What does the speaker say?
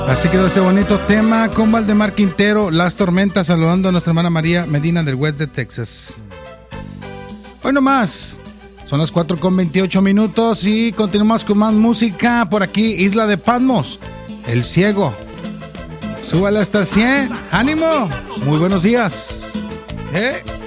Así quedó ese bonito tema con Valdemar Quintero, Las Tormentas, saludando a nuestra hermana María Medina del West de Texas. Hoy nomás, son las 4:28 y continuamos con más música por aquí, Isla de Patmos, El Ciego. Súbale hasta el 100, ánimo, muy buenos días.